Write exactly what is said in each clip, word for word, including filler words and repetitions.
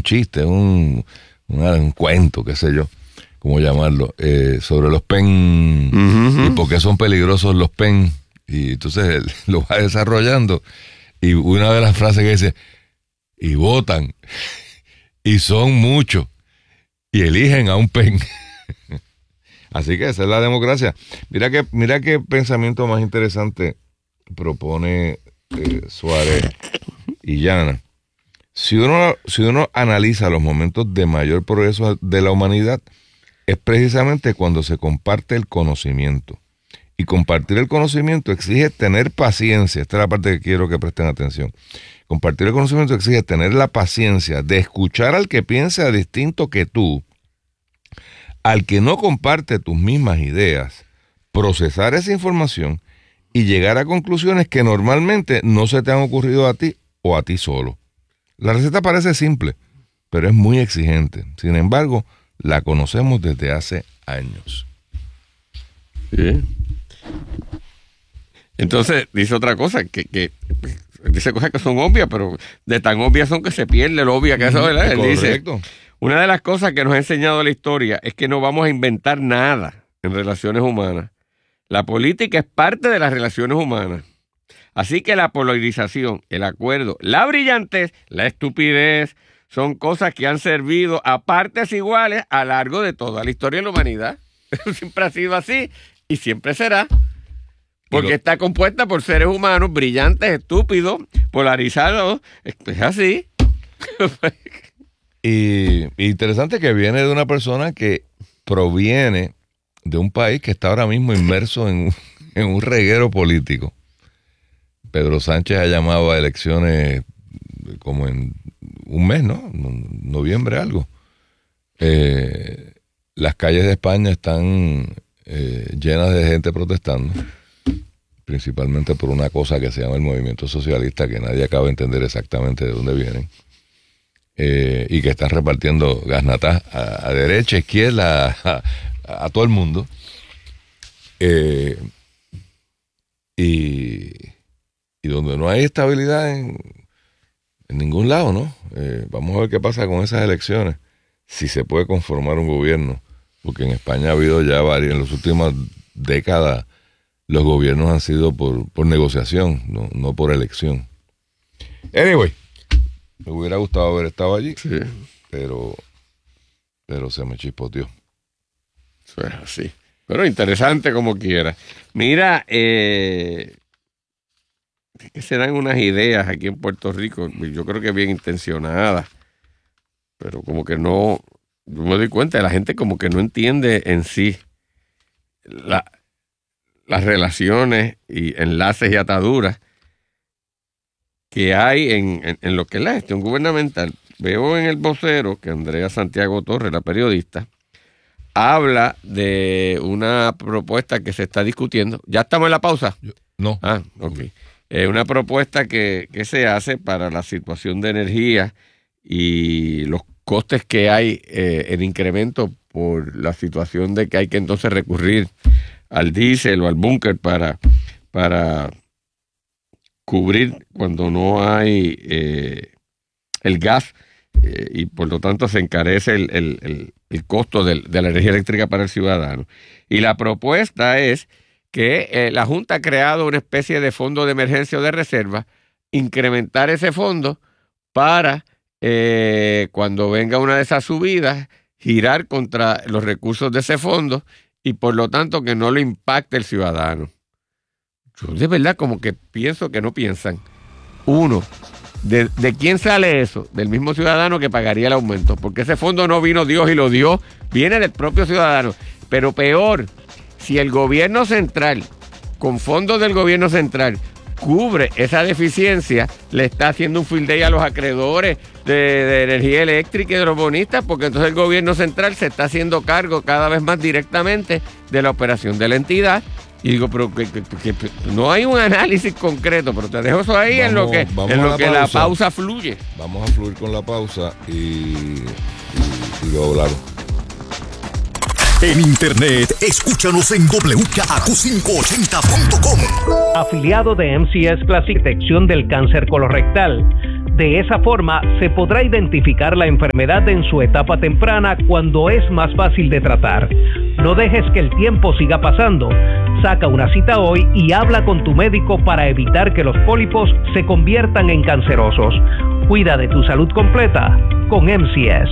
chiste, un, un, un cuento, qué sé yo, cómo llamarlo, eh, sobre los pen uh-huh. y por qué son peligrosos los pen. Y entonces él lo va desarrollando. Y una de las frases que dice, y votan, y son muchos, y eligen a un pen. Así que esa es la democracia. Mira que, mira qué pensamiento más interesante propone eh, Suárez y Llana. Si uno, si uno analiza los momentos de mayor progreso de la humanidad, es precisamente cuando se comparte el conocimiento. Y compartir el conocimiento exige tener paciencia. Esta es la parte que quiero que presten atención. Compartir el conocimiento exige tener la paciencia de escuchar al que piensa distinto que tú, al que no comparte tus mismas ideas, procesar esa información y llegar a conclusiones que normalmente no se te han ocurrido a ti o a ti solo. La receta parece simple, pero es muy exigente. Sin embargo, la conocemos desde hace años. Sí. Entonces, dice otra cosa, que, que dice cosas que son obvias, pero de tan obvias son que se pierde lo obvia que es, ¿verdad? Él dice, una de las cosas que nos ha enseñado la historia es que no vamos a inventar nada en relaciones humanas. La política es parte de las relaciones humanas. Así que la polarización, el acuerdo, la brillantez, la estupidez, son cosas que han servido a partes iguales a lo largo de toda la historia de la humanidad. Eso siempre ha sido así y siempre será. Porque lo... está compuesta por seres humanos brillantes, estúpidos, polarizados. Es así. Y, y interesante que viene de una persona que proviene de un país que está ahora mismo inmerso en, en un reguero político. Pedro Sánchez ha llamado a elecciones como en un mes, ¿no? Noviembre algo. Eh, las calles de España están eh, llenas de gente protestando, principalmente por una cosa que se llama el movimiento socialista, que nadie acaba de entender exactamente de dónde vienen. Eh, y que están repartiendo gasnatas a, a derecha, izquierda, a, a, a todo el mundo. Eh, y, y donde no hay estabilidad en, en ningún lado, ¿no? Eh, vamos a ver qué pasa con esas elecciones, si se puede conformar un gobierno, porque en España ha habido ya varios, en las últimas décadas, los gobiernos han sido por, por negociación, no, no por elección. Anyway, me hubiera gustado haber estado allí, sí. pero, pero se me chispoteó. Eso es así. Pero interesante como quiera. Mira, eh, es que se dan unas ideas aquí en Puerto Rico, yo creo que bien intencionadas, pero como que no, yo me doy cuenta de la gente como que no entiende en sí la, las relaciones y enlaces y ataduras que hay en, en, en lo que es la gestión gubernamental. Veo en el vocero que Andrea Santiago Torres, la periodista, habla de una propuesta que se está discutiendo. ¿Ya estamos en la pausa? Yo, no. Ah, ok. Es una propuesta que, que se hace para la situación de energía y los costes que hay eh, en incremento por la situación de que hay que entonces recurrir al diésel o al búnker para... para cubrir cuando no hay eh, el gas eh, y por lo tanto se encarece el, el, el, el costo de, de la energía eléctrica para el ciudadano. Y la propuesta es que eh, la Junta ha creado una especie de fondo de emergencia o de reserva, incrementar ese fondo para eh, cuando venga una de esas subidas, girar contra los recursos de ese fondo y por lo tanto que no lo impacte el ciudadano. Yo de verdad como que pienso que no piensan. Uno, ¿de, de quién sale eso? Del mismo ciudadano que pagaría el aumento. Porque ese fondo no vino Dios y lo dio, viene del propio ciudadano. Pero peor, si el gobierno central, con fondos del gobierno central, cubre esa deficiencia, le está haciendo un field day a los acreedores de, de energía eléctrica y de los bonistas, porque entonces el gobierno central se está haciendo cargo cada vez más directamente de la operación de la entidad. Y digo, pero que, que, que, que no hay un análisis concreto, pero te dejo eso ahí vamos, en lo que, en lo la que pausa. la pausa fluye. Vamos a fluir con la pausa y, y, y luego hablamos. En internet, escúchanos en doble u K A Q quinientos ochenta punto com. Afiliado de M C S Classic, detección del cáncer colorectal. De esa forma, se podrá identificar la enfermedad en su etapa temprana cuando es más fácil de tratar. No dejes que el tiempo siga pasando. Saca una cita hoy y habla con tu médico para evitar que los pólipos se conviertan en cancerosos. Cuida de tu salud completa con M C S.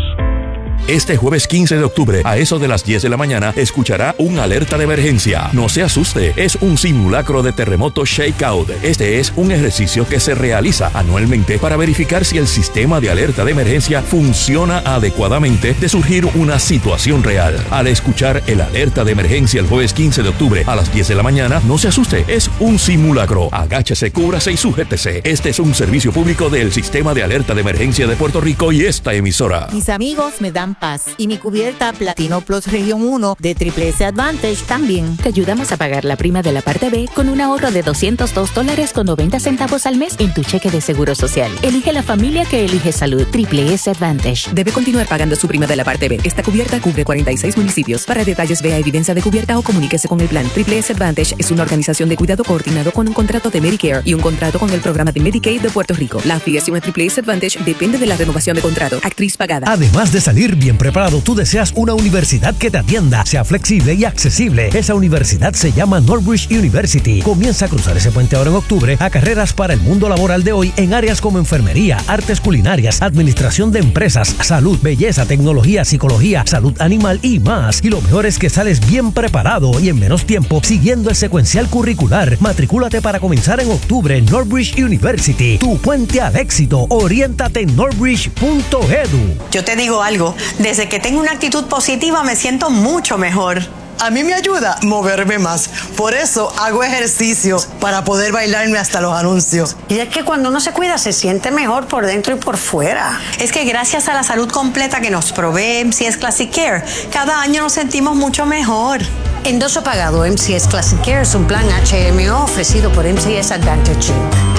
Este jueves quince de octubre, a eso de las diez de la mañana, escuchará un alerta de emergencia. No se asuste, es un simulacro de terremoto shakeout. Este es un ejercicio que se realiza anualmente para verificar si el sistema de alerta de emergencia funciona adecuadamente de surgir una situación real. Al escuchar el alerta de emergencia el jueves quince de octubre a las diez de la mañana, no se asuste, es un simulacro. Agáchese, cúbrase y sujétese. Este es un servicio público del Sistema de Alerta de Emergencia de Puerto Rico y esta emisora. Mis amigos me dan paz y mi cubierta Platino Plus Región uno de Triple S Advantage también. Te ayudamos a pagar la prima de la parte B con un ahorro de doscientos dos dólares con noventa centavos al mes en tu cheque de seguro social. Elige la familia que elige salud. Triple S Advantage. Debe continuar pagando su prima de la parte B. Esta cubierta cubre cuarenta y seis municipios. Para detalles, vea evidencia de cubierta o comuníquese con el plan. Triple S Advantage es una organización de cuidado coordinado con un contrato de Medicare y un contrato con el programa de Medicaid de Puerto Rico. La afiliación a Triple S Advantage depende de la renovación de contrato. Actriz pagada. Además de salir bien preparado, tú deseas una universidad que te atienda, sea flexible y accesible. Esa universidad se llama Northbridge University. Comienza a cruzar ese puente ahora en octubre a carreras para el mundo laboral de hoy en áreas como enfermería, artes culinarias, administración de empresas, salud, belleza, tecnología, psicología, salud animal y más. Y lo mejor es que sales bien preparado y en menos tiempo siguiendo el secuencial curricular. Matricúlate para comenzar en octubre en Northbridge University. Tu puente al éxito. Oriéntate en northbridge punto edu. Yo te digo algo, desde que tengo una actitud positiva me siento mucho mejor. A mí me ayuda moverme más. Por eso hago ejercicio, para poder bailarme hasta los anuncios. Y es que cuando uno se cuida se siente mejor por dentro y por fuera. Es que gracias a la salud completa que nos provee M C S Classic Care, cada año nos sentimos mucho mejor. Endoso pagado M C S Classic Care es un plan H M O ofrecido por M C S Advantage Incorporated.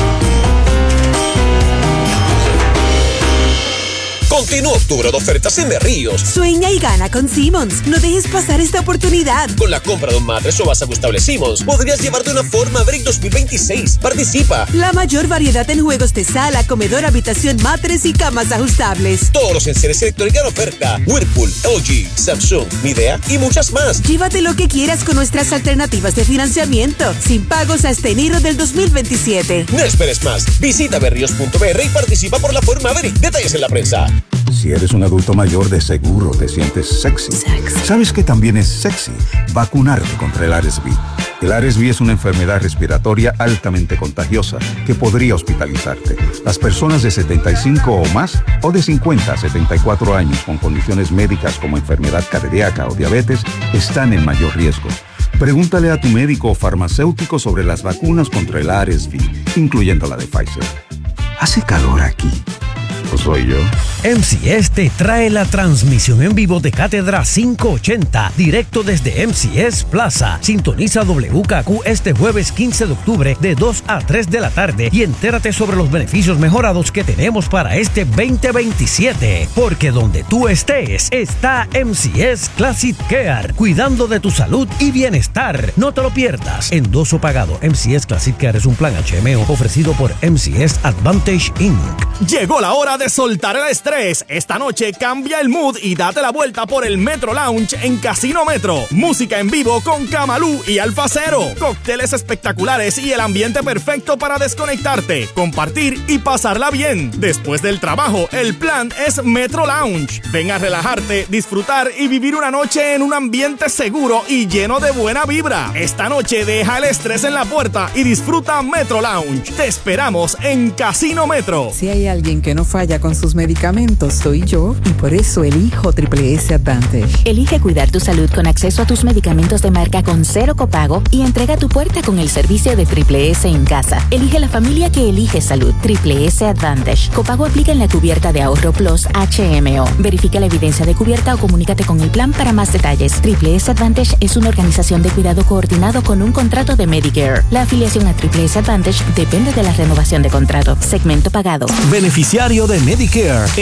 Continúa octubre de ofertas en Berríos. Sueña y gana con Simmons. No dejes pasar esta oportunidad. Con la compra de un matres o base ajustable Simmons, podrías llevarte una Ford Maverick dos mil veintiséis. Participa. La mayor variedad en juegos de sala, comedor, habitación, matres y camas ajustables. Todos los enseres electrónicos en oferta. Whirlpool, L G, Samsung, Midea y muchas más. Llévate lo que quieras con nuestras alternativas de financiamiento. Sin pagos hasta enero del dos mil veintisiete. No esperes más. Visita berrios punto b r y participa por la Ford Maverick. Detalles en la prensa. Si eres un adulto mayor, de seguro te sientes sexy. sexy. ¿Sabes que también es sexy vacunarte contra el R S V? El R S V es una enfermedad respiratoria altamente contagiosa que podría hospitalizarte. Las personas de setenta y cinco o más o de cincuenta a setenta y cuatro años con condiciones médicas como enfermedad cardíaca o diabetes están en mayor riesgo. Pregúntale a tu médico o farmacéutico sobre las vacunas contra el R S V, incluyendo la de Pfizer. ¿Hace calor aquí? ¿O soy yo? M C S te trae la transmisión en vivo de Cátedra quinientos ochenta, directo desde M C S Plaza. Sintoniza W K Q este jueves quince de octubre de dos a tres de la tarde y entérate sobre los beneficios mejorados que tenemos para este veinte veintisiete. Porque donde tú estés, está M C S Classic Care, cuidando de tu salud y bienestar. No te lo pierdas. Endoso pagado. M C S Classic Care es un plan H M O ofrecido por M C S Advantage Incorporated. Llegó la hora de soltar el estrés. Esta noche cambia el mood y date la vuelta por el Metro Lounge en Casino Metro. Música en vivo con Camalú y Alfa Cero. Cócteles espectaculares y el ambiente perfecto para desconectarte, compartir y pasarla bien. Después del trabajo, el plan es Metro Lounge. Ven a relajarte, disfrutar y vivir una noche en un ambiente seguro y lleno de buena vibra. Esta noche deja el estrés en la puerta y disfruta Metro Lounge. Te esperamos en Casino Metro. Si hay alguien que no falla con sus medicamentos, soy yo, y por eso elijo Triple S Advantage. Elige cuidar tu salud con acceso a tus medicamentos de marca con cero copago y entrega a tu puerta con el servicio de Triple S en casa. Elige la familia que elige salud. Triple S Advantage. Copago aplica en la cubierta de ahorro Plus H M O. Verifica la evidencia de cubierta o comunícate con el plan para más detalles. Triple S Advantage es una organización de cuidado coordinado con un contrato de Medicare. La afiliación a Triple S Advantage depende de la renovación de contrato. Segmento pagado. Beneficiario de Medicare.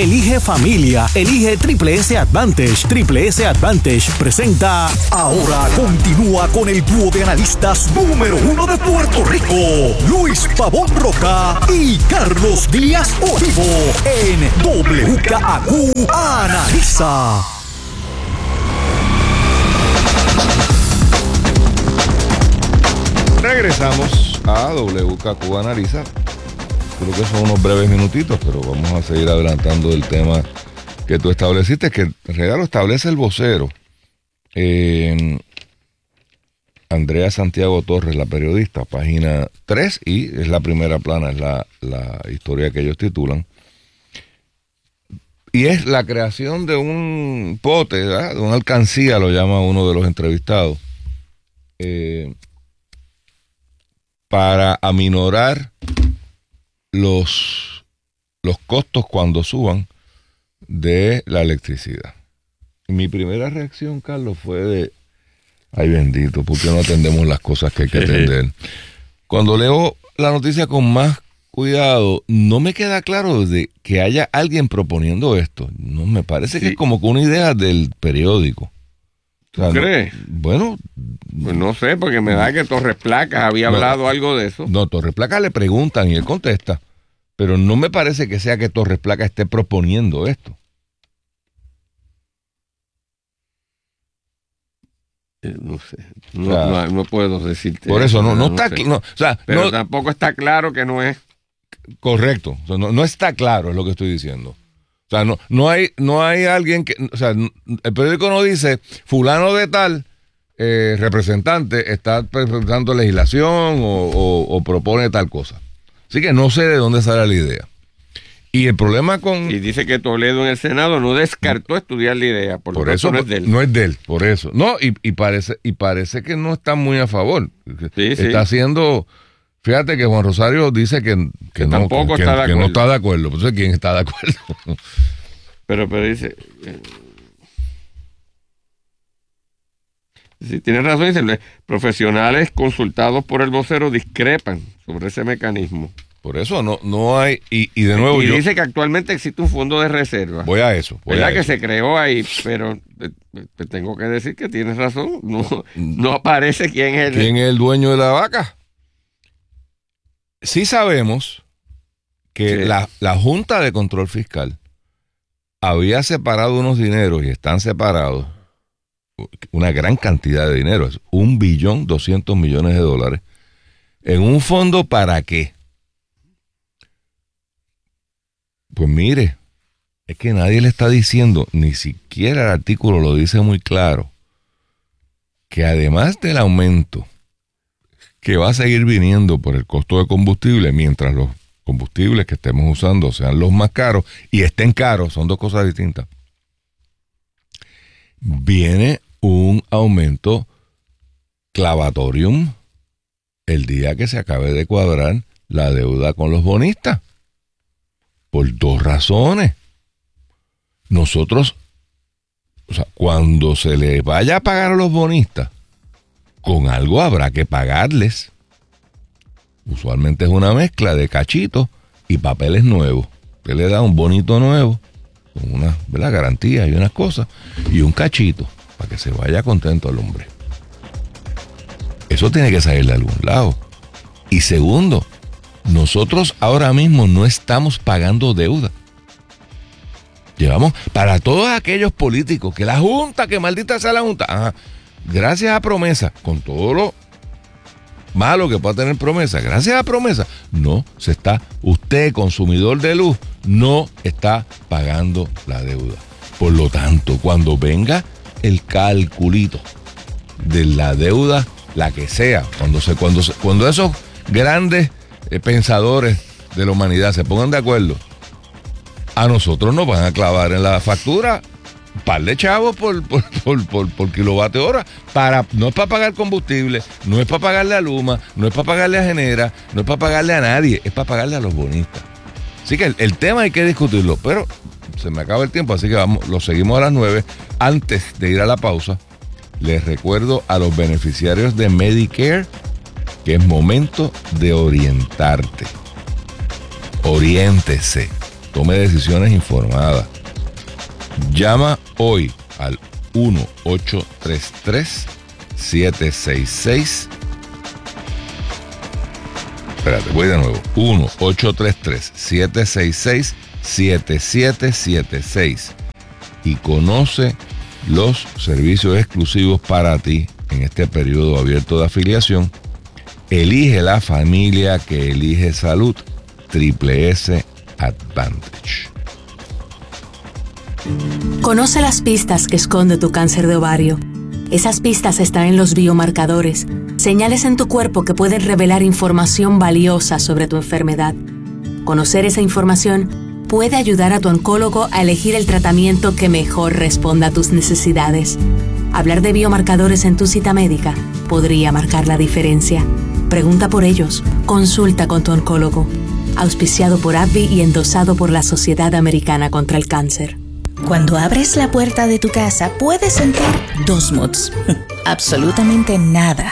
Elige familia. Elige Triple S Advantage. Triple S Advantage presenta. Ahora continúa con el dúo de analistas número uno de Puerto Rico, Luis Pavón Roca y Carlos Díaz Olivo, en W K A Q Analiza. Regresamos a W K Q Analiza. Creo que son unos breves minutitos, pero vamos a seguir adelantando el tema que tú estableciste, que en realidad lo establece el vocero. Eh, Andrea Santiago Torres, la periodista, página tres, y es la primera plana, es la, la historia que ellos titulan. Y es la creación de un pote, ¿verdad? De una alcancía, lo llama uno de los entrevistados, eh, para aminorar los, los costos cuando suban de la electricidad. Y mi primera reacción, Carlos, fue de, ay bendito, ¿por qué no atendemos las cosas que hay que atender? Cuando leo la noticia con más cuidado, no me queda claro de que haya alguien proponiendo esto. No, me parece sí. que es como que una idea del periódico. O sea, ¿Tú crees? No, bueno, pues no sé, porque me da que Torres Placas había no, hablado algo de eso. No, Torres Placas le preguntan y él contesta, pero no me parece que sea que Torres Placas esté proponiendo esto. No sé, no, o sea, no, no puedo decirte. Por eso, no, no, no está sé. no, o sea, pero no, tampoco está claro que no es. Correcto, o sea, no, no está claro, es lo que estoy diciendo. O sea, no, no hay, no hay alguien que, o sea, el periódico no dice fulano de tal eh, representante está presentando legislación o, o, o propone tal cosa. Así que no sé de dónde sale la idea. Y el problema con... Y dice que Toledo en el Senado no descartó estudiar la idea, por, por eso no es de él. No es de él, por eso. No, y, y parece y parece que no está muy a favor. Sí, está sí. haciendo... Fíjate que Juan Rosario dice que, que, que no, tampoco que, está de que acuerdo. no está de acuerdo. Entonces, ¿quién está de acuerdo? Pero, pero dice... Eh, sí, tiene razón, dice, profesionales consultados por el vocero discrepan sobre ese mecanismo. Por eso no, no hay, y, y de nuevo y yo... dice que actualmente existe un fondo de reserva. Voy a eso. Voy ¿Verdad a que eso. se creó ahí? Pero te, te tengo que decir que tienes razón. No, no aparece quién es el... ¿Quién es el dueño de la vaca? Sí sabemos que Sí. La, la Junta de Control Fiscal había separado unos dineros y están separados una gran cantidad de dinero, es un billón doscientos millones de dólares, en un fondo ¿para qué? Pues mire, es que nadie le está diciendo, ni siquiera el artículo lo dice muy claro, que además del aumento que va a seguir viniendo por el costo de combustible, mientras los combustibles que estemos usando sean los más caros y estén caros, son dos cosas distintas, viene un aumento clavatorium el día que se acabe de cuadrar la deuda con los bonistas. Por dos razones. Nosotros, o sea, cuando se les vaya a pagar a los bonistas, con algo habrá que pagarles. Usualmente es una mezcla de cachitos y papeles nuevos. Usted le da un bonito nuevo, con unas, ¿verdad?, garantías y unas cosas, y un cachito, para que se vaya contento el hombre. Eso tiene que salir de algún lado. Y segundo, nosotros ahora mismo no estamos pagando deuda. Llevamos, para todos aquellos políticos, que la Junta, que maldita sea la Junta, ajá, gracias a Promesa, con todo lo malo que pueda tener Promesa, gracias a Promesa, no se está, usted, consumidor de luz, no está pagando la deuda. Por lo tanto, cuando venga el calculito de la deuda, la que sea, cuando se, cuando se, cuando esos grandes eh, pensadores de la humanidad se pongan de acuerdo, a nosotros nos van a clavar en la factura un par de chavos por, por, por, por, por kilovatio hora. Para, no es para pagar combustible, no es para pagarle a Luma, no es para pagarle a Genera, no es para pagarle a nadie, es para pagarle a los bonistas. Así que el, el tema hay que discutirlo, pero se me acaba el tiempo, así que vamos, lo seguimos a las nueve. Antes de ir a la pausa, les recuerdo a los beneficiarios de Medicare que es momento de orientarte. Oriéntese. tome decisiones informadas. Llama hoy al uno ocho tres tres siete seis seis. Espérate, voy de nuevo. uno ocho tres tres siete seis seis siete siete siete seis y conoce los servicios exclusivos para ti en este periodo abierto de afiliación. Elige la familia que elige salud. Triple S Advantage. Conoce las pistas que esconde tu cáncer de ovario. Esas pistas están en los biomarcadores, señales en tu cuerpo que pueden revelar información valiosa sobre tu enfermedad. Conocer esa información puede ayudar a tu oncólogo a elegir el tratamiento que mejor responda a tus necesidades. Hablar de biomarcadores en tu cita médica podría marcar la diferencia. Pregunta por ellos. Consulta con tu oncólogo. Auspiciado por A B V I y endosado por la Sociedad Americana contra el Cáncer. Cuando abres la puerta de tu casa, puedes sentir dos moods. Absolutamente nada.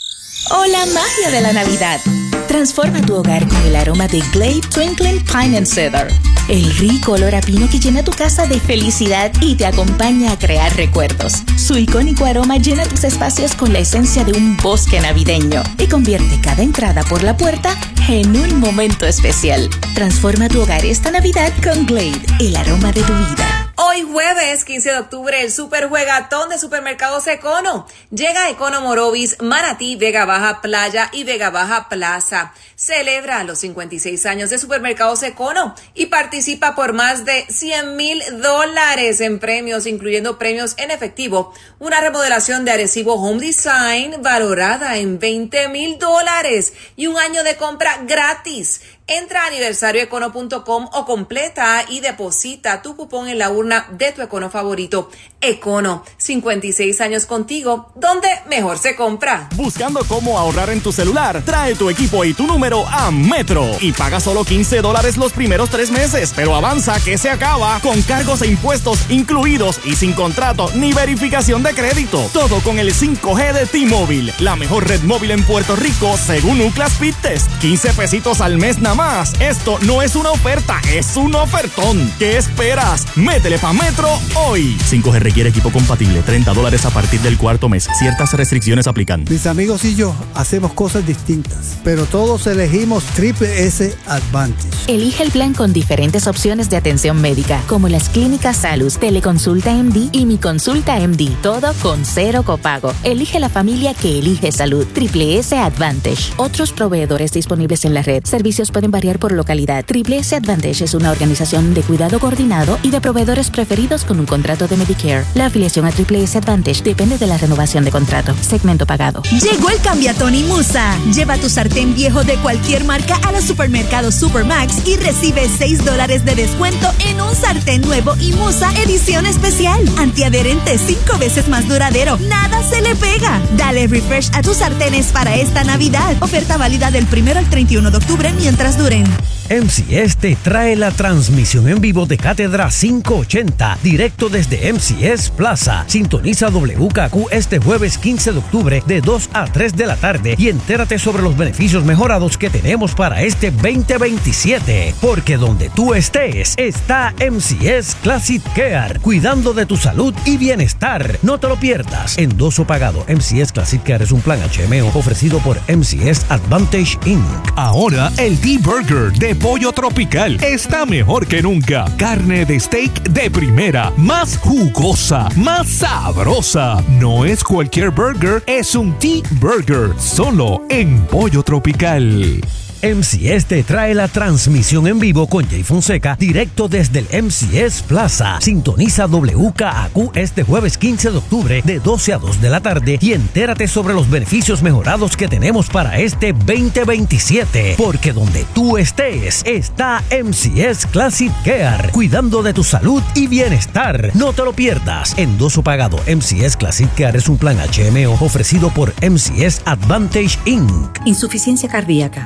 O la magia de la Navidad. Transforma tu hogar con el aroma de Glade Twinkling Pine and Cedar. El rico olor a pino que llena tu casa de felicidad y te acompaña a crear recuerdos. Su icónico aroma llena tus espacios con la esencia de un bosque navideño y convierte cada entrada por la puerta en un momento especial. Transforma tu hogar esta Navidad con Glade, el aroma de tu vida. Hoy jueves quince de octubre, el super juegatón de Supermercados Econo. Llega a Econo Morovis, Manatí, Vega Baja Playa y Vega Baja Plaza. Celebra los cincuenta y seis años de Supermercados Econo y participa por más de cien mil dólares en premios, incluyendo premios en efectivo. Una remodelación de Arecibo Home Design valorada en veinte mil dólares y un año de compra gratis. Entra a aniversario econo punto com o completa y deposita tu cupón en la urna de tu Econo favorito. Econo, cincuenta y seis años contigo, donde mejor se compra. Buscando cómo ahorrar en tu celular, trae tu equipo y tu número a Metro y paga solo quince dólares los primeros tres meses, pero avanza que se acaba con cargos e impuestos incluidos y sin contrato ni verificación de crédito. Todo con el cinco G de T-Mobile, la mejor red móvil en Puerto Rico según Ookla Speed Test. quince pesitos al mes nada más. Esto no es una oferta, es un ofertón. ¿Qué esperas? Métele pa' Metro hoy. cinco G requiere equipo compatible, treinta dólares a partir del cuarto mes. Ciertas restricciones aplican. Mis amigos y yo hacemos cosas distintas, pero todos elegimos Triple S Advantage. Elige el plan con diferentes opciones de atención médica, como las clínicas Salus, Teleconsulta M D y Mi Consulta M D. Todo con cero copago. Elige la familia que elige salud. Triple S Advantage. Otros proveedores disponibles en la red. Servicios pueden variar por localidad. Triple S Advantage es una organización de cuidado coordinado y de proveedores preferidos con un contrato de Medicare. La afiliación a Triple S Advantage depende de la renovación de contrato. Segmento pagado. Llegó el Cambiatón y Musa. Lleva tu sartén viejo de cualquier marca a los supermercados Supermax y recibe seis dólares de descuento en un sartén nuevo y Musa edición especial. Antiadherente, cinco veces más duradero. Nada se le pega. Dale refresh a tus sartenes para esta Navidad. Oferta válida del primero al treinta y uno de octubre mientras duren. M C S te trae la transmisión en vivo de Cátedra quinientos ochenta, directo desde M C S Plaza. Sintoniza W K Q este jueves quince de octubre de dos a tres de la tarde y entérate sobre los beneficios mejorados que tenemos para este veinte veintisiete. Porque donde tú estés, está M C S Classic Care, cuidando de tu salud y bienestar. No te lo pierdas. Endoso pagado. M C S Classic Care es un plan H M O ofrecido por M C S Advantage incorporated. Ahora el T-Burger de Pollo Tropical está mejor que nunca. Carne de steak de primera, más jugosa, más sabrosa. No es cualquier burger, es un T-Burger, solo en Pollo Tropical. M C S te trae la transmisión en vivo con Jay Fonseca, directo desde el M C S Plaza. Sintoniza W K A Q este jueves quince de octubre de doce a dos de la tarde y entérate sobre los beneficios mejorados que tenemos para este veinte veintisiete. Porque donde tú estés, está M C S Classic Care, cuidando de tu salud y bienestar. No te lo pierdas. Endoso pagado. M C S Classic Care es un plan H M O ofrecido por M C S Advantage incorporated. Insuficiencia cardíaca, síndrome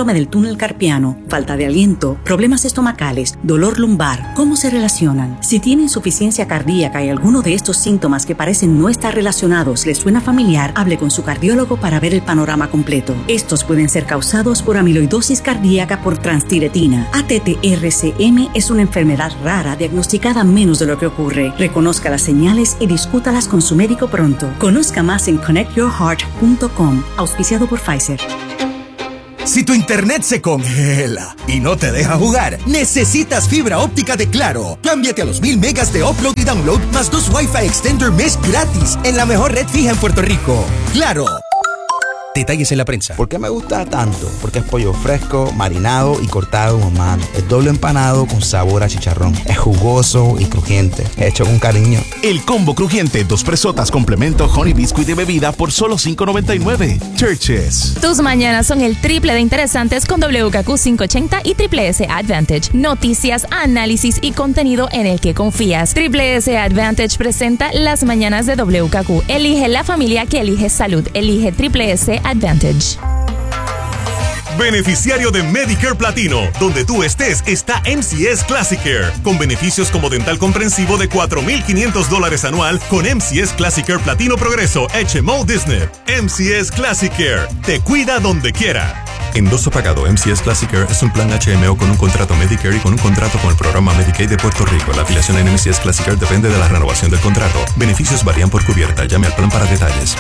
síndrome del túnel carpiano, falta de aliento, problemas estomacales, dolor lumbar, ¿cómo se relacionan? Si tiene insuficiencia cardíaca y alguno de estos síntomas que parecen no estar relacionados le suena familiar, hable con su cardiólogo para ver el panorama completo. Estos pueden ser causados por amiloidosis cardíaca por transtiretina. A T T R C M es una enfermedad rara diagnosticada menos de lo que ocurre. Reconozca las señales y discútalas con su médico pronto. Conozca más en connect your heart punto com, auspiciado por Pfizer. Si tu internet se congela y no te deja jugar, necesitas fibra óptica de Claro. Cámbiate a los mil megas de upload y download más dos Wi-Fi Extender Mesh gratis en la mejor red fija en Puerto Rico. ¡Claro! Detalles en la prensa. ¿Por qué me gusta tanto? Porque es pollo fresco, marinado y cortado a mano. Es doble empanado con sabor a chicharrón. Es jugoso y crujiente. Hecho con cariño. El combo crujiente, dos presotas, complemento Honey Biscuit de bebida por solo cinco noventa y nueve. Churches. Tus mañanas son el triple de interesantes con W K Q quinientos ochenta y Triple S Advantage. Noticias, análisis y contenido en el que confías. Triple S Advantage presenta las mañanas de W K Q. Elige la familia que elige salud. Elige Triple S Advantage. Beneficiario de Medicare Platino. Donde tú estés está M C S Classic Care. Con beneficios como dental comprensivo de cuatro mil quinientos dólares anual con M C S Classic Care Platino Progreso H M O Disney. M C S Classic Care. Te cuida donde quiera. Endoso pagado. M C S Classic Care es un plan H M O con un contrato Medicare y con un contrato con el programa Medicaid de Puerto Rico. La afiliación en M C S Classic Care depende de la renovación del contrato. Beneficios varían por cubierta. Llame al plan para detalles.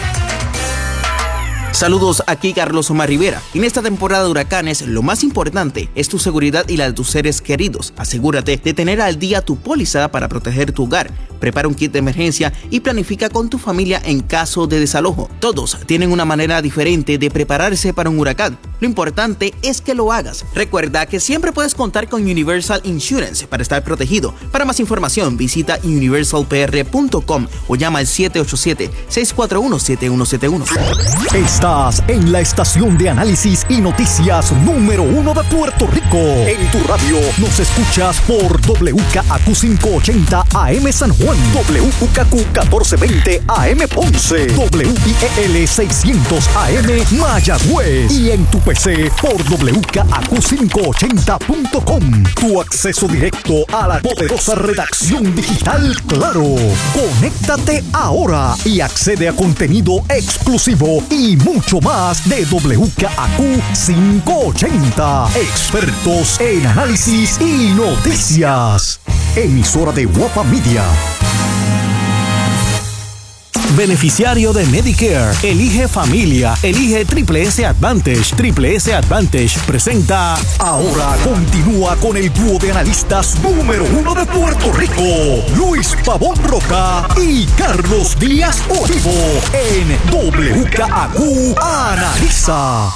Saludos, aquí Carlos Omar Rivera. En esta temporada de huracanes, lo más importante es tu seguridad y la de tus seres queridos. Asegúrate de tener al día tu póliza para proteger tu hogar. Prepara un kit de emergencia y planifica con tu familia en caso de desalojo. Todos tienen una manera diferente de prepararse para un huracán. Lo importante es que lo hagas. Recuerda que siempre puedes contar con Universal Insurance para estar protegido. Para más información, visita universal p r punto com o llama al siete ocho siete, seis cuatro uno, siete uno siete uno. Estás en la estación de análisis y noticias número uno de Puerto Rico. En tu radio nos escuchas por W K A Q quinientos ochenta A M San Juan, W K Q catorce veinte A M Ponce, W I E L seiscientos A M Mayagüez y en tu P C por W K A Q quinientos ochenta punto com. Tu acceso directo a la poderosa redacción digital Claro. Conéctate ahora y accede a contenido exclusivo y mucho más de W K A Q quinientos ochenta. Expertos en análisis y noticias. Emisora de Guapa Media. Beneficiario de Medicare. Elige familia. Elige Triple S Advantage. Triple S Advantage presenta. Ahora continúa con el dúo de analistas número uno de Puerto Rico, Luis Pavón Roca y Carlos Díaz Olivo, en W K A Q Analiza.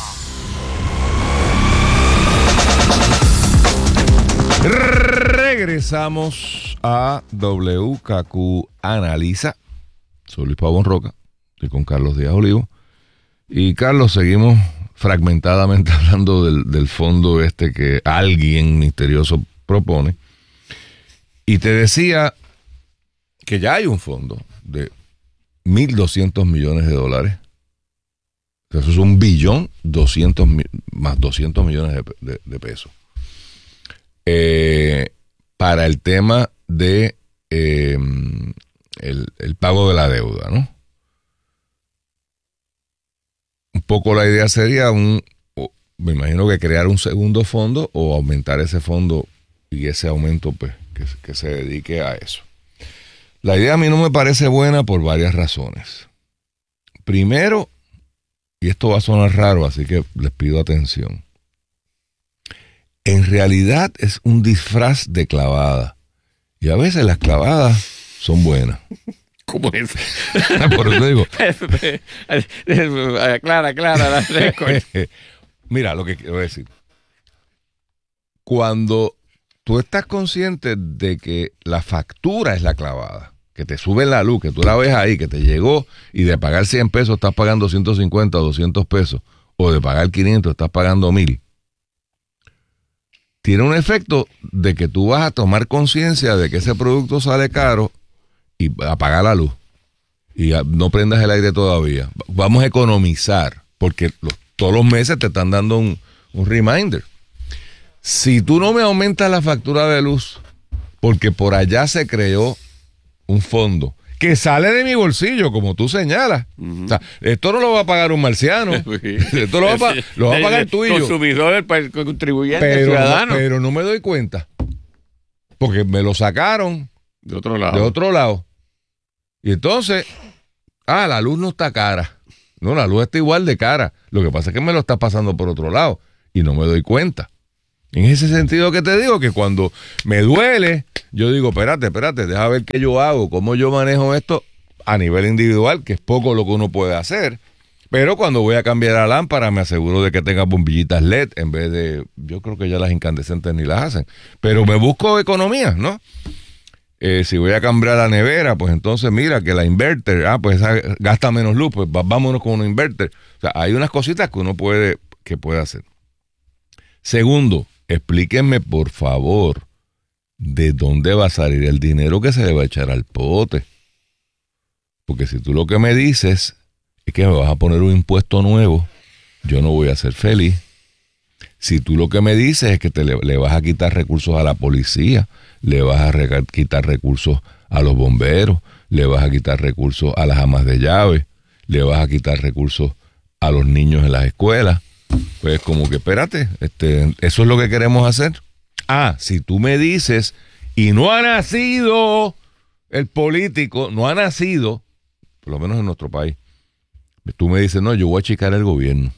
Regresamos a W K Q Analiza. Soy Luis Pavón Roca, estoy con Carlos Díaz Olivo. Y Carlos, seguimos fragmentadamente hablando del, del fondo este que alguien misterioso propone. Y te decía que ya hay un fondo de mil doscientos millones de dólares. Eso es un billón doscientos más doscientos millones de, de, de pesos. Eh, para el tema de eh, el, el pago de la deuda, ¿no? Un poco la idea sería un, me imagino que crear un segundo fondo o aumentar ese fondo y ese aumento pues que, que se dedique a eso. La idea a mí no me parece buena por varias razones. Primero, y esto va a sonar raro, así que les pido atención. En realidad es un disfraz de clavada. Y a veces las clavadas son buenas. ¿Cómo es? Por eso digo. Clara, clara. Mira lo que quiero decir. Cuando tú estás consciente de que la factura es la clavada, que te sube la luz, que tú la ves ahí, que te llegó y de pagar cien pesos estás pagando ciento cincuenta o doscientos pesos, o de pagar quinientos estás pagando mil. Tiene un efecto de que tú vas a tomar conciencia de que ese producto sale caro y apagar la luz. Y no prendas el aire todavía. Vamos a economizar, porque los, todos los meses te están dando un, un reminder. Si tú no me aumentas la factura de luz, porque por allá se creó un fondo que sale de mi bolsillo, como tú señalas. Uh-huh. O sea, esto no lo va a pagar un marciano. Esto lo va a, pa- lo va a pagar tú y yo. Consumidor, el contribuyente, pero, ciudadano. No, pero no me doy cuenta. Porque me lo sacaron de otro lado. De otro lado. Y entonces, ah, la luz no está cara. No, la luz está igual de cara. Lo que pasa es que me lo está pasando por otro lado y no me doy cuenta. En ese sentido que te digo, que cuando me duele, yo digo, espérate, espérate, deja ver qué yo hago, cómo yo manejo esto a nivel individual, que es poco lo que uno puede hacer. Pero cuando voy a cambiar la lámpara, me aseguro de que tenga bombillitas L E D en vez de, yo creo que ya las incandescentes ni las hacen. Pero me busco economía, ¿no? Eh, si voy a cambiar la nevera, pues entonces mira que la inverter, ah, pues esa gasta menos luz, pues vámonos con un inverter. O sea, hay unas cositas que uno puede, que puede hacer. Segundo, explíquenme por favor de dónde va a salir el dinero que se le va a echar al pote. Porque si tú lo que me dices es que me vas a poner un impuesto nuevo, yo no voy a ser feliz. Si tú lo que me dices es que te le, le vas a quitar recursos a la policía, le vas a re- quitar recursos a los bomberos, le vas a quitar recursos a las amas de llave, le vas a quitar recursos a los niños en las escuelas, pues como que espérate, este, eso es lo que queremos hacer. Ah, si tú me dices, y no ha nacido el político, no ha nacido, por lo menos en nuestro país, tú me dices, no, yo voy a achicar el gobierno.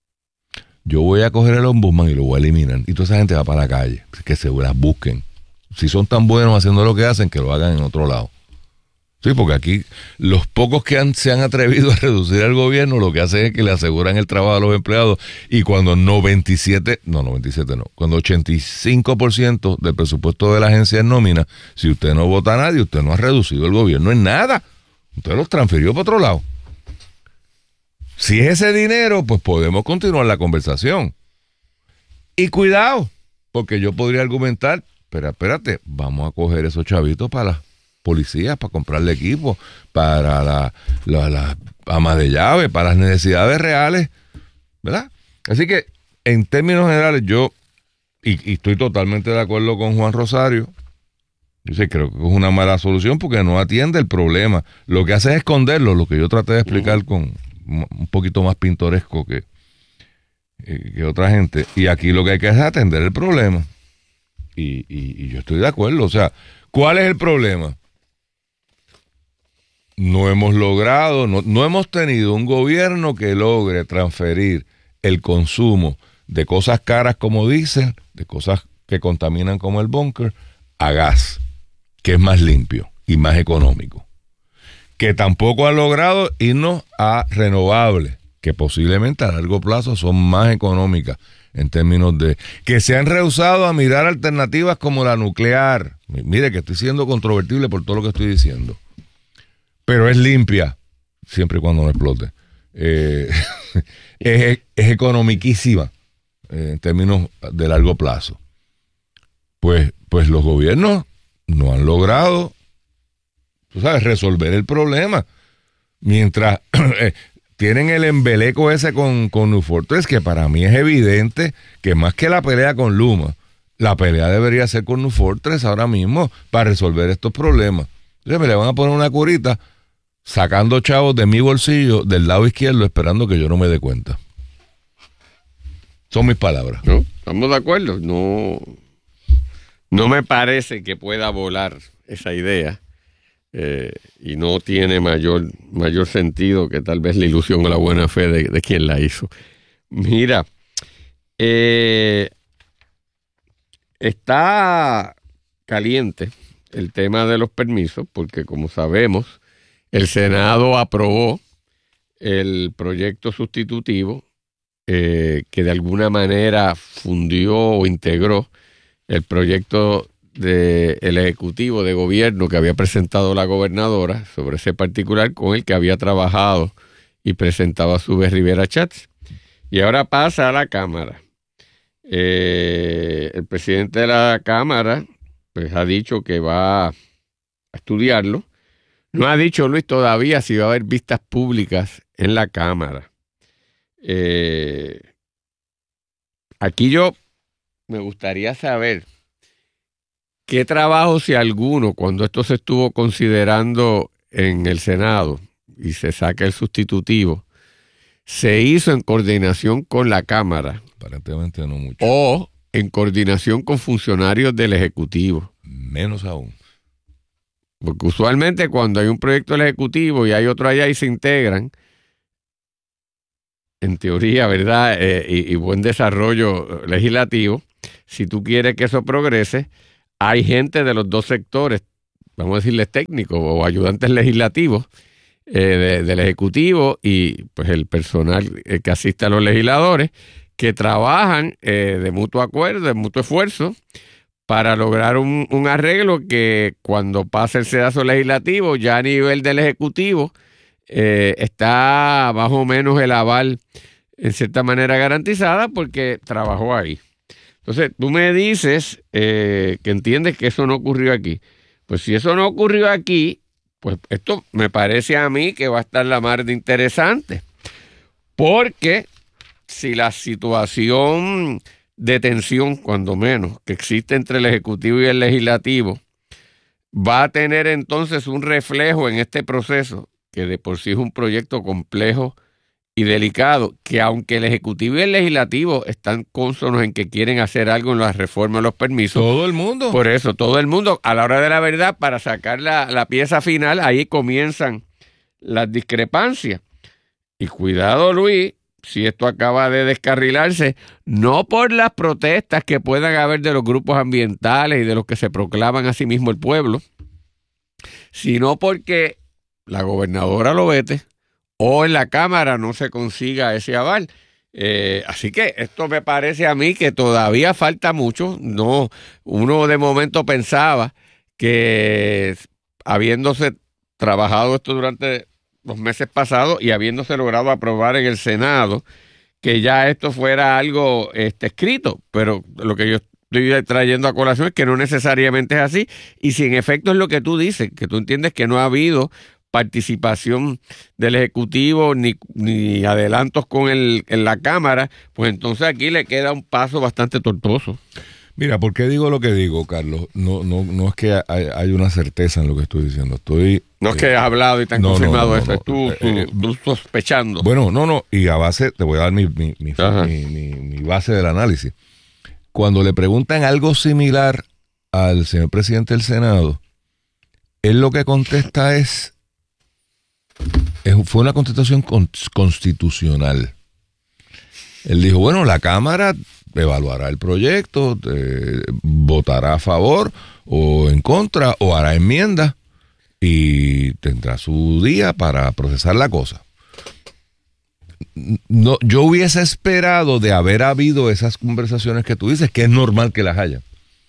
Yo voy a coger el ombudsman y lo voy a eliminar. Y toda esa gente va para la calle, que se las busquen. Si son tan buenos haciendo lo que hacen, que lo hagan en otro lado. Sí, porque aquí los pocos que han, se han atrevido a reducir al gobierno, lo que hacen es que le aseguran el trabajo a los empleados. Y cuando noventa y siete, no, noventa y siete no, cuando ochenta y cinco por ciento del presupuesto de la agencia es nómina, si usted no vota a nadie, usted no ha reducido el gobierno en nada. Usted los transfirió para otro lado. Si es ese dinero, pues podemos continuar la conversación. Y cuidado, porque yo podría argumentar, pero espérate, vamos a coger esos chavitos para las policías, para comprarle equipo, para la, la, la ama de llave, para las necesidades reales, ¿verdad? Así que, en términos generales, yo, y, y estoy totalmente de acuerdo con Juan Rosario, yo sé, creo que es una mala solución porque no atiende el problema. Lo que hace es esconderlo, lo que yo traté de explicar con un poquito más pintoresco que, que otra gente. Y aquí lo que hay que hacer es atender el problema. Y, y, y yo estoy de acuerdo. O sea, ¿cuál es el problema? No hemos logrado, no, no hemos tenido un gobierno que logre transferir el consumo de cosas caras como diésel, de cosas que contaminan como el búnker, a gas, que es más limpio y más económico. Que tampoco ha logrado irnos a renovables, que posiblemente a largo plazo son más económicas en términos de... Que se han rehusado a mirar alternativas como la nuclear. Mire que estoy siendo controvertible por todo lo que estoy diciendo. Pero es limpia, siempre y cuando no explote. Eh, es, es economiquísima eh, en términos de largo plazo. Pues, pues los gobiernos no han logrado, tú sabes, resolver el problema. Mientras eh, tienen el embeleco ese con, con New Fortress, que para mí es evidente que más que la pelea con Luma, la pelea debería ser con New Fortress ahora mismo para resolver estos problemas. Entonces me le van a poner una curita sacando chavos de mi bolsillo del lado izquierdo esperando que yo no me dé cuenta. Son mis palabras. No, estamos de acuerdo. No, no me parece que pueda volar esa idea. Eh, y no tiene mayor, mayor sentido que tal vez la ilusión o la buena fe de, de quien la hizo. Mira, eh, está caliente el tema de los permisos, porque como sabemos, el Senado aprobó el proyecto sustitutivo eh, que de alguna manera fundió o integró el proyecto del Ejecutivo de Gobierno que había presentado la gobernadora sobre ese particular con el que había trabajado y presentaba a su vez Rivera Schatz. Y ahora pasa a la Cámara. Eh, el presidente de la Cámara pues ha dicho que va a estudiarlo. No ha dicho, Luis, todavía si va a haber vistas públicas en la Cámara. Eh, aquí yo me gustaría saber qué trabajo, si alguno, cuando esto se estuvo considerando en el Senado y se saca el sustitutivo, se hizo en coordinación con la Cámara. Aparentemente no mucho. O en coordinación con funcionarios del Ejecutivo. Menos aún. Porque usualmente cuando hay un proyecto del Ejecutivo y hay otro allá y se integran, en teoría, ¿verdad? Eh, y, y buen desarrollo legislativo, si tú quieres que eso progrese, hay gente de los dos sectores, vamos a decirles técnicos o ayudantes legislativos, eh, de, del Ejecutivo y pues el personal eh, que asiste a los legisladores, que trabajan eh, de mutuo acuerdo, de mutuo esfuerzo, para lograr un, un arreglo que cuando pase el sedazo legislativo, ya a nivel del Ejecutivo, eh, está más o menos el aval en cierta manera garantizada porque trabajó ahí. Entonces, tú me dices eh, que entiendes que eso no ocurrió aquí. Pues si eso no ocurrió aquí, pues esto me parece a mí que va a estar la mar de interesante. Porque si la situación de tensión, cuando menos, que existe entre el Ejecutivo y el Legislativo, va a tener entonces un reflejo en este proceso, que de por sí es un proyecto complejo y delicado, que aunque el Ejecutivo y el Legislativo están cónsonos en que quieren hacer algo en las reformas, los permisos. Todo el mundo. Por eso, todo el mundo, a la hora de la verdad, para sacar la, la pieza final, ahí comienzan las discrepancias. Y cuidado, Luis, si esto acaba de descarrilarse, no por las protestas que puedan haber de los grupos ambientales y de los que se proclaman a sí mismo el pueblo, sino porque la gobernadora lo vete o en la Cámara no se consiga ese aval. Eh, así que esto me parece a mí que todavía falta mucho. No, uno de momento pensaba que habiéndose trabajado esto durante los meses pasados y habiéndose logrado aprobar en el Senado, que ya esto fuera algo este, escrito, pero lo que yo estoy trayendo a colación es que no necesariamente es así, y si en efecto es lo que tú dices, que tú entiendes que no ha habido participación del Ejecutivo ni, ni adelantos con el, en la Cámara, pues entonces aquí le queda un paso bastante tortuoso. Mira, ¿por qué digo lo que digo, Carlos? No, no, no es que hay, hay una certeza en lo que estoy diciendo. Estoy no es que has hablado y te han no, confirmado no, no, eso, no, tú, eh, tú, eh, tú sospechando. Bueno, no, no, y a base, te voy a dar mi, mi, mi, mi, mi, mi base del análisis. Cuando le preguntan algo similar al señor presidente del Senado, él lo que contesta es, es fue una contestación con, constitucional. Él dijo, bueno, la Cámara evaluará el proyecto, eh, votará a favor o en contra o hará enmiendas y tendrá su día para procesar la cosa. No, yo hubiese esperado de haber habido esas conversaciones que tú dices, que es normal que las haya,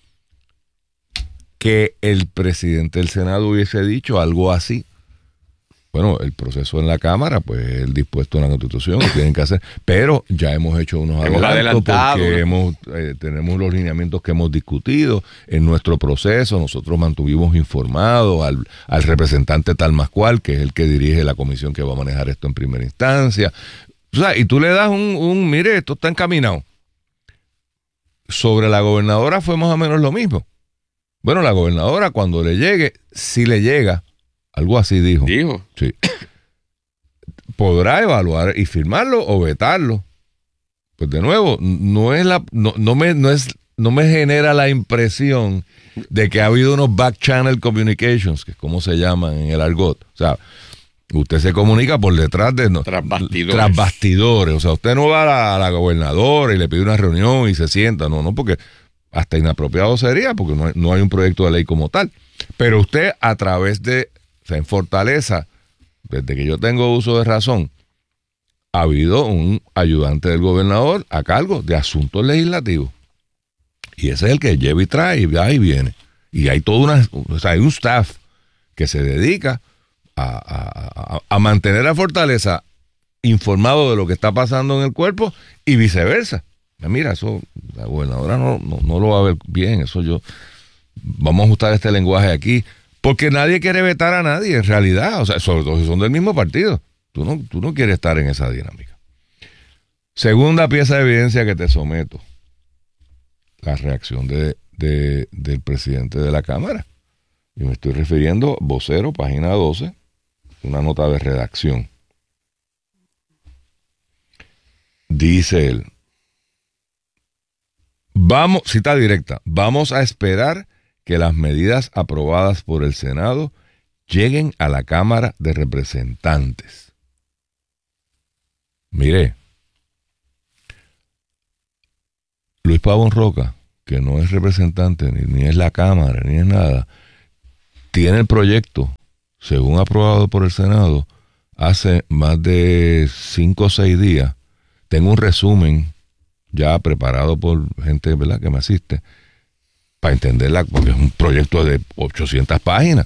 que el presidente del Senado hubiese dicho algo así. Bueno, el proceso en la Cámara, pues el dispuesto en la Constitución, lo tienen que hacer, pero ya hemos hecho unos hemos adelantos porque ¿no? hemos, eh, tenemos los lineamientos que hemos discutido en nuestro proceso. Nosotros mantuvimos informado al, al representante tal más cual, que es el que dirige la comisión que va a manejar esto en primera instancia. O sea, y tú le das un, un mire, esto está encaminado. Sobre la gobernadora fue más o menos lo mismo. Bueno, la gobernadora cuando le llegue, si le llega, algo así dijo. Dijo. Sí. Podrá evaluar y firmarlo o vetarlo. Pues de nuevo, no es la, no, no me, no es, no me genera la impresión de que ha habido unos back channel communications, que es como se llaman en el argot. O sea, usted se comunica por detrás de no, tras bastidores. Tras bastidores. O sea, usted no va a la, a la gobernadora y le pide una reunión y se sienta. No, no, porque hasta inapropiado sería, porque no hay, no hay un proyecto de ley como tal. Pero usted a través de en Fortaleza, desde que yo tengo uso de razón, ha habido un ayudante del gobernador a cargo de asuntos legislativos. Y ese es el que lleva y trae y va y viene. Y hay todo una, o sea, hay un staff que se dedica a, a, a, a mantener a Fortaleza informado de lo que está pasando en el cuerpo y viceversa. Mira, eso la gobernadora no, no, no lo va a ver bien. Eso yo, vamos a ajustar este lenguaje aquí. Porque nadie quiere vetar a nadie, en realidad. O sea, sobre todo si son del mismo partido. Tú no, tú no quieres estar en esa dinámica. Segunda pieza de evidencia que te someto. la reacción de, de, del presidente de la Cámara. Y me estoy refiriendo, vocero, página doce, una nota de redacción. Dice él, vamos, cita directa, vamos a esperar que las medidas aprobadas por el Senado lleguen a la Cámara de Representantes. Mire, Luis Pavón Roca, que no es representante, ni, ni es la Cámara, ni es nada, tiene el proyecto, según aprobado por el Senado, hace más de cinco o seis días. Tengo un resumen ya preparado por gente, ¿verdad?, que me asiste, para entenderla, porque es un proyecto de ochocientas páginas.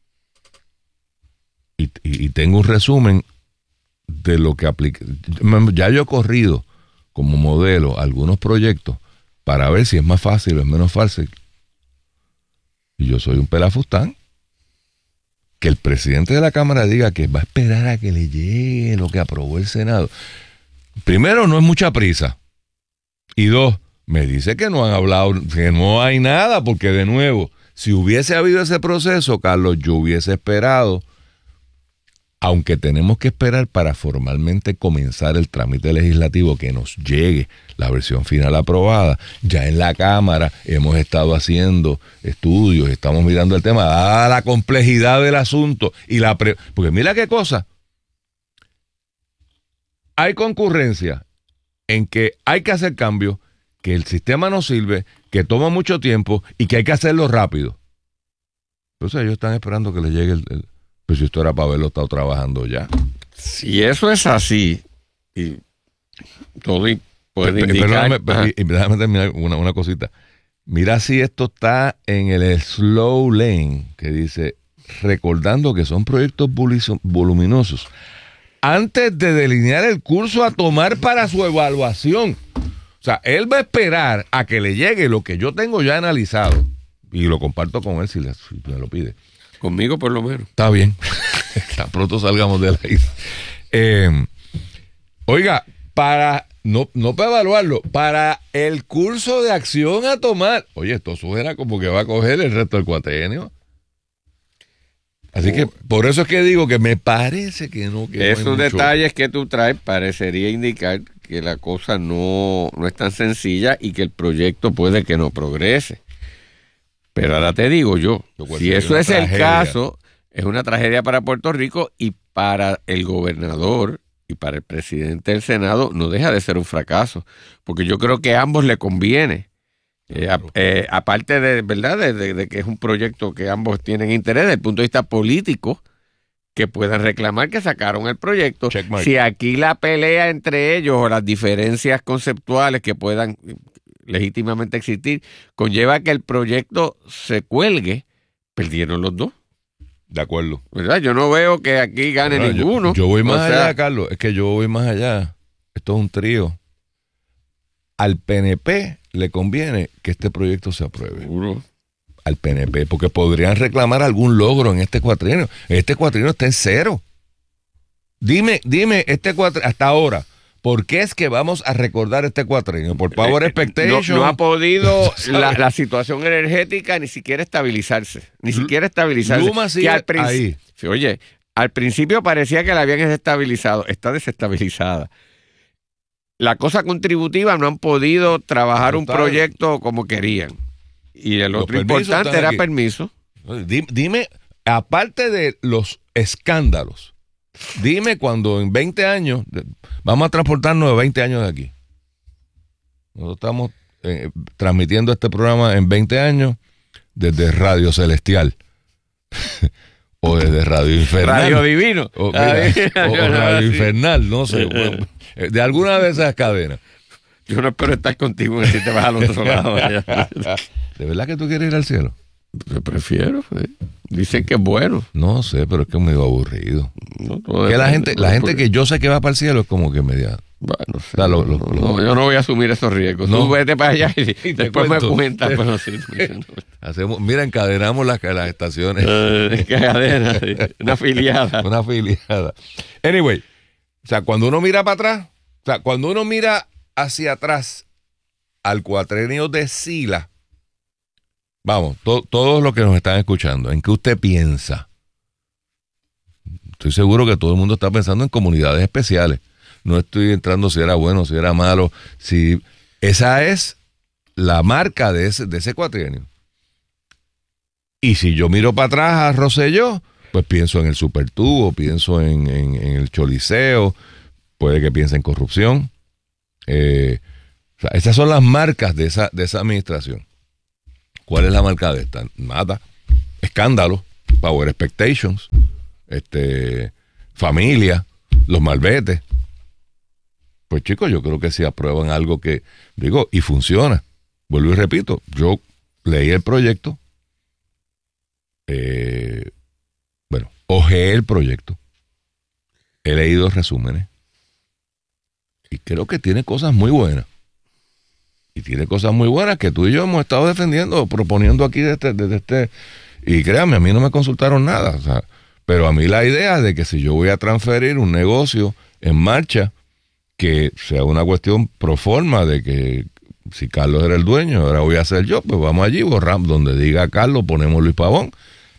Y, y, y tengo un resumen de lo que aplica. Ya yo he corrido como modelo algunos proyectos para ver si es más fácil o es menos fácil. Y yo soy un pelafustán. Que el presidente de la Cámara diga que va a esperar a que le llegue lo que aprobó el Senado. Primero, no es mucha prisa. Y dos, me dice que no han hablado, que no hay nada, porque de nuevo, si hubiese habido ese proceso, Carlos, yo hubiese esperado, aunque tenemos que esperar para formalmente comenzar el trámite legislativo, que nos llegue la versión final aprobada. Ya en la Cámara hemos estado haciendo estudios, estamos mirando el tema, dada la complejidad del asunto, y la pre- porque mira qué cosa, hay concurrencia en que hay que hacer cambios, que el sistema no sirve, que toma mucho tiempo y que hay que hacerlo rápido. Entonces ellos están esperando que les llegue el... el pues si esto era para haberlo estado trabajando ya. Si eso es así, y todo puede pero, indicar... Pero déjame, déjame terminar una, una cosita. Mira si esto está en el slow lane, que dice, recordando que son proyectos voluminosos, antes de delinear el curso a tomar para su evaluación. O sea, él va a esperar a que le llegue lo que yo tengo ya analizado, y lo comparto con él si, le, si me lo pide. Conmigo por lo menos. Está bien. Tan pronto salgamos de la isla. Eh, oiga, para, no, no para evaluarlo, para el curso de acción a tomar. Oye, esto suena como que va a coger el resto del cuatrienio. Así oh. que por eso es que digo que me parece que no. Que Esos no hay detalles mucho. que tú traes parecería indicar que la cosa no, no es tan sencilla y que el proyecto puede que no progrese. Pero ahora te digo yo, si eso es el caso, es una tragedia para Puerto Rico, y para el gobernador y para el presidente del Senado no deja de ser un fracaso, porque yo creo que a ambos le conviene. Eh, a, eh, aparte de, ¿verdad? De, de, de que es un proyecto que ambos tienen interés desde el punto de vista político, que puedan reclamar que sacaron el proyecto. Checkmark. Si aquí la pelea entre ellos o las diferencias conceptuales que puedan legítimamente existir conlleva que el proyecto se cuelgue, perdieron los dos. De acuerdo. ¿Verdad? Yo no veo que aquí gane Bueno, ninguno. Yo, yo voy más o sea, allá, Carlos. Es que yo voy más allá. Esto es un trío. Al P N P le conviene que este proyecto se apruebe. Seguro. Al P N P, porque podrían reclamar algún logro en este cuatrienio. Este cuatrienio está en cero. Dime, dime, este cuatrienio, hasta ahora, ¿por qué es que vamos a recordar este cuatrienio? ¿Por Power Expectation? No, no ha podido la, la situación energética ni siquiera estabilizarse. Ni siquiera estabilizarse. Luma sigue al princi- ahí. Sí, oye, al principio parecía que la habían desestabilizado. Está desestabilizada. La cosa contributiva no han podido trabajar un proyecto como querían. Y el otro importante era permiso. Dime, dime, aparte de los escándalos, dime cuando en veinte años, vamos a transportarnos de veinte años de aquí. Nosotros estamos eh, transmitiendo este programa en veinte años desde Radio Celestial. O desde Radio Infernal. Radio Divino. O, mira, o, o Radio Infernal, no sé. Bueno, de alguna de esas cadenas. Yo no espero estar contigo si te vas al otro lado. ¿De verdad que tú quieres ir al cielo? Yo prefiero. ¿sí? Dicen que es bueno. No sé, pero es que es medio aburrido. No, que la gente, la gente que yo sé que va para el cielo es como que media. Bueno, sí, o sea, lo, lo, no, lo, no, yo no voy a asumir esos riesgos. No. Tú vete para allá y, y después cuento. me cuentas. Pero sí, Hacemos, mira, encadenamos las, las estaciones. Uh, cadena, una afiliada. Una afiliada. Anyway, o sea, cuando uno mira para atrás, o sea, cuando uno mira hacia atrás al cuatrenio de Sila, vamos, to, todos los que nos están escuchando, ¿en qué usted piensa? Estoy seguro que todo el mundo está pensando en comunidades especiales. No estoy entrando si era bueno, si era malo, si esa es la marca de ese, de ese cuatrienio. Y si yo miro para atrás a Rosselló, pues pienso en el Supertubo, pienso en, en, en el Choliseo, puede que piense en corrupción. Eh, o sea, esas son las marcas de esa, de esa administración. ¿Cuál es la marca de esta? Nada. Escándalo, Power Expectations, este, familia, los malvetes. Pues chicos, yo creo que si aprueban algo que, digo, y funciona, vuelvo y repito, yo leí el proyecto, eh, bueno, hojeé el proyecto, he leído resúmenes, y creo que tiene cosas muy buenas. Y tiene cosas muy buenas que tú y yo hemos estado defendiendo, proponiendo aquí desde, desde este, y créanme, a mí no me consultaron nada, o sea, pero a mí la idea de que si yo voy a transferir un negocio en marcha, que sea una cuestión pro forma de que si Carlos era el dueño, ahora voy a ser yo, pues vamos allí, borramos, donde diga Carlos, ponemos Luis Pavón,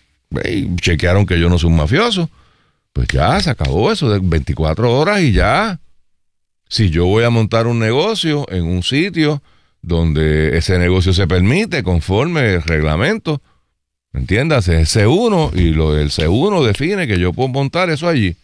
y chequearon que yo no soy un mafioso, pues ya se acabó eso de veinticuatro horas y ya. Si yo voy a montar un negocio en un sitio donde ese negocio se permite conforme el reglamento, ¿entiendas? Es C uno y lo del C uno define que yo puedo montar eso allí.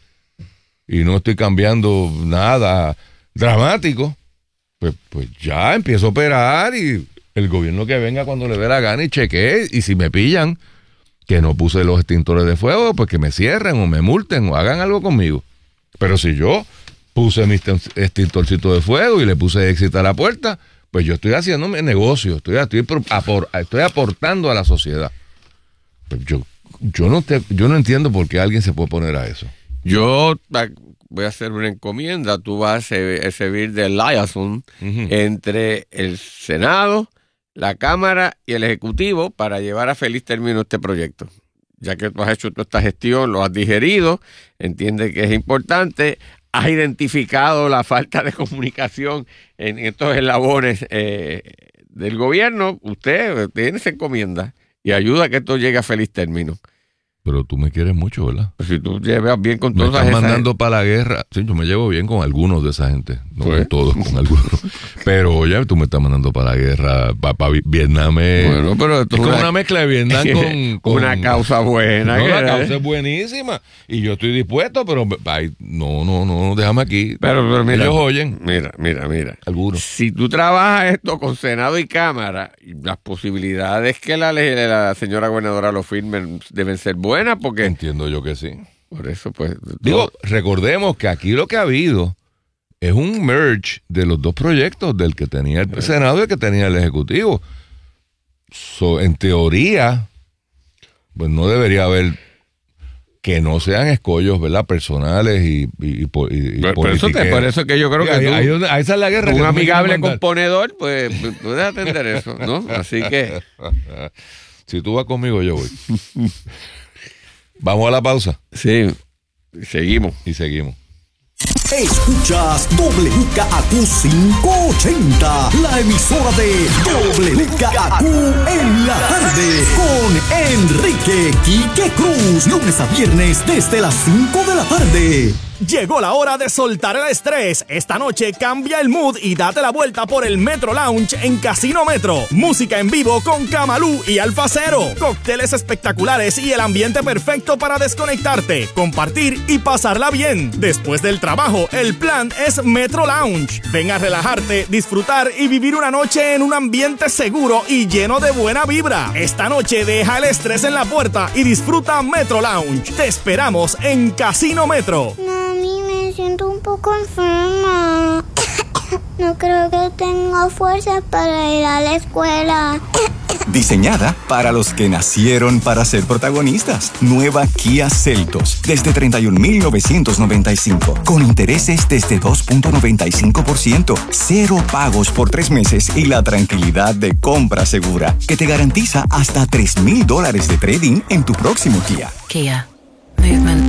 Y no estoy cambiando nada dramático, pues, pues ya empiezo a operar y el gobierno que venga cuando le dé la gana y chequee, y si me pillan que no puse los extintores de fuego, pues que me cierren o me multen o hagan algo conmigo. Pero si yo puse mi extintorcito de fuego y le puse éxito a la puerta, pues yo estoy haciendo mi negocio, estoy, estoy, apor, estoy aportando a la sociedad. Pues yo, yo, no te, yo no entiendo por qué alguien se puede poner a eso. Yo voy a hacer una encomienda, tú vas a servir de liaison uh-huh. entre el Senado, la Cámara y el Ejecutivo para llevar a feliz término este proyecto. Ya que tú has hecho toda esta gestión, lo has digerido, entiendes que es importante, has identificado la falta de comunicación en estos eslabones eh, del gobierno, usted tiene esa encomienda y ayuda a que esto llegue a feliz término. Pero tú me quieres mucho, ¿verdad? Pues si tú llevas bien con todas esas gente. Me están mandando para la guerra. Sí, yo me llevo bien con algunos de esa gente. No pues. con todos, con algunos. Pero oye, tú me estás mandando para la guerra, para, para Vietnam. Bueno, pero es como una, una mezcla de Vietnam con, con... Una causa buena. No, la causa es buenísima. Y yo estoy dispuesto, pero... Ay, no, no, no, déjame aquí. Pero, pero mira, ellos oyen. Mira, mira, mira. Algunos. Si tú trabajas esto con Senado y Cámara, las posibilidades que la, la señora gobernadora lo firme deben ser buenas. Porque entiendo yo que sí. Por eso, pues. Digo, recordemos que aquí lo que ha habido es un merge de los dos proyectos, del que tenía el Senado y el que tenía el Ejecutivo. So, en teoría, pues no debería haber que no sean escollos, ¿verdad? Personales y, y, y, y por, eso te, por eso que yo creo que ahí, tú, ahí, ahí esa es la guerra. Un amigable componedor, pues puedes atender eso, ¿no? Así que si tú vas conmigo, yo voy. Vamos a la pausa. Sí, seguimos. Y seguimos. Escuchas W K A Q quinientos ochenta, la emisora de W K A Q en la tarde, con Enrique Quique Cruz, lunes a viernes desde las cinco de la tarde. Llegó la hora de soltar el estrés. Esta noche cambia el mood y date la vuelta por el Metro Lounge en Casino Metro. Música en vivo con Camalú y Alfa Cero. Cócteles espectaculares y el ambiente perfecto para desconectarte, compartir y pasarla bien. Después del trabajo, el plan es Metro Lounge. Ven a relajarte, disfrutar y vivir una noche en un ambiente seguro y lleno de buena vibra. Esta noche deja el estrés en la puerta y disfruta Metro Lounge. Te esperamos en Casino Metro. Mami, me siento un poco enferma. No creo que tenga fuerza para ir a la escuela. Diseñada para los que nacieron para ser protagonistas. Nueva Kia Seltos, desde treinta y un mil novecientos noventa y cinco. Con intereses desde dos punto noventa y cinco por ciento. Cero pagos por tres meses y la tranquilidad de compra segura, que te garantiza hasta tres mil dólares de trading en tu próximo Kia. Kia. Movement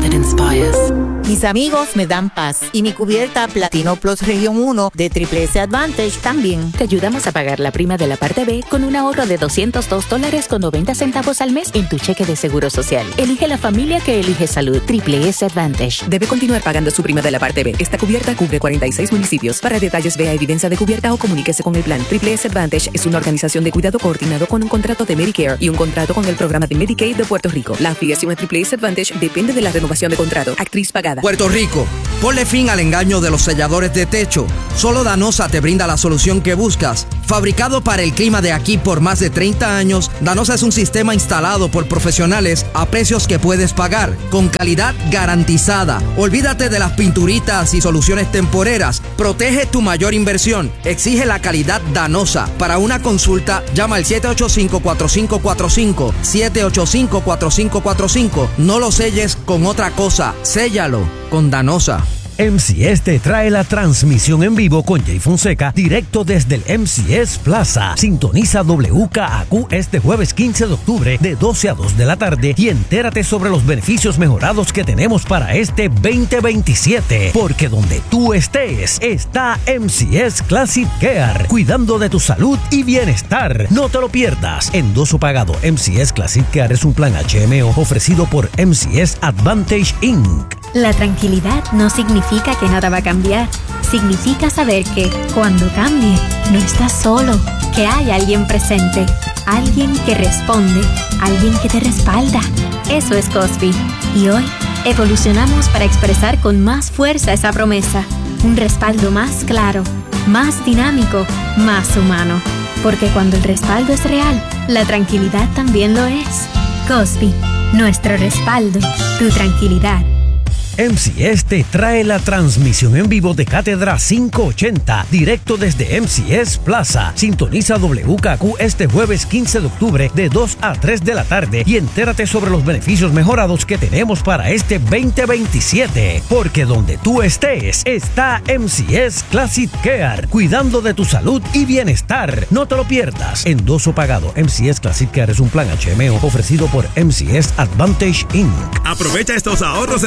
that inspires. Mis amigos me dan paz y mi cubierta Platino Plus Región uno de Triple S Advantage también. Te ayudamos a pagar la prima de la parte B con un ahorro de doscientos dos dólares con noventa centavos al mes en tu cheque de seguro social. Elige la familia que elige salud. Triple S Advantage. Debe continuar pagando su prima de la parte B. Esta cubierta cubre cuarenta y seis municipios. Para detalles, vea evidencia de cubierta o comuníquese con el plan. Triple S Advantage es una organización de cuidado coordinado con un contrato de Medicare y un contrato con el programa de Medicaid de Puerto Rico. La afiliación a Triple S Advantage depende de la renovación de contrato. Actriz pagada. Puerto Rico, ponle fin al engaño de los selladores de techo. Solo Danosa te brinda la solución que buscas. Fabricado para el clima de aquí por más de treinta años, Danosa es un sistema instalado por profesionales a precios que puedes pagar, con calidad garantizada. Olvídate de las pinturitas y soluciones temporeras. Protege tu mayor inversión. Exige la calidad Danosa. Para una consulta, llama al siete ocho cinco, cuatro cinco cuatro cinco, siete ocho cinco, cuatro cinco cuatro cinco. No lo selles con otra cosa. Séllalo con Danosa. M C S te trae la transmisión en vivo con Jay Fonseca directo desde el M C S Plaza. Sintoniza W K A Q este jueves quince de octubre de doce a dos de la tarde y entérate sobre los beneficios mejorados que tenemos para este veinte veintisiete. Porque donde tú estés está M C S Classic Care, cuidando de tu salud y bienestar. No te lo pierdas. Endoso pagado M C S Classic Care es un plan H M O ofrecido por M C S Advantage incorporated. La tranquilidad no significa que nada va a cambiar. Significa saber que, cuando cambie, no estás solo, que hay alguien presente, alguien que responde, alguien que te respalda. Eso es Cosby. Y hoy, evolucionamos para expresar con más fuerza esa promesa. Un respaldo más claro, más dinámico, más humano. Porque cuando el respaldo es real, la tranquilidad también lo es. Cosby, nuestro respaldo, tu tranquilidad. M C S te trae la transmisión en vivo de Cátedra quinientos ochenta, directo desde M C S Plaza. Sintoniza W K Q este jueves quince de octubre de dos a tres de la tarde y entérate sobre los beneficios mejorados que tenemos para este veinte veintisiete. Porque donde tú estés está M C S Classic Care, cuidando de tu salud y bienestar. No te lo pierdas. Endoso pagado M C S Classic Care es un plan H M O ofrecido por M C S Advantage incorporated. Aprovecha estos ahorros